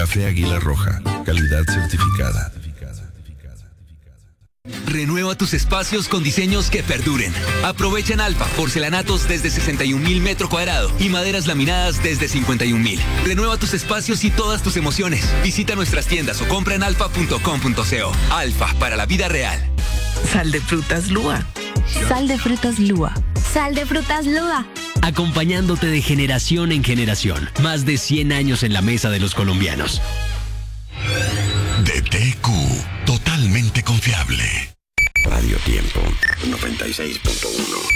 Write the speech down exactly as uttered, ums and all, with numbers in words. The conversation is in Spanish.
Café Águila Roja, calidad certificada. Renueva tus espacios con diseños que perduren. Aprovecha en Alfa porcelanatos desde sesenta y un mil metros cuadrados y maderas laminadas desde cincuenta y un mil. Renueva tus espacios y todas tus emociones. Visita nuestras tiendas o compra en alfa punto com punto co. Alfa, para la vida real. Sal de frutas Lua. Sal de frutas Lua. Sal de frutas Lua. Acompañándote de generación en generación. Más de cien años en la mesa de los colombianos. D T Q, totalmente confiable. Radio Tiempo, noventa y seis punto uno.